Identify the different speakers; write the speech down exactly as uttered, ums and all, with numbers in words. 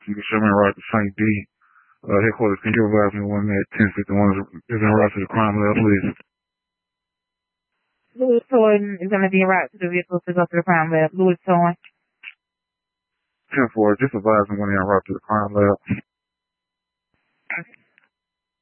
Speaker 1: You can show me en route to Saint D. Uh, headquarters, can you advise me when that ten fifty-one is, is en route to the crime lab, please?
Speaker 2: Louis Toy is going to be en route to the vehicle to go to the crime lab. Louis Toy.
Speaker 1: ten four, just advise me when they're en route to the crime lab.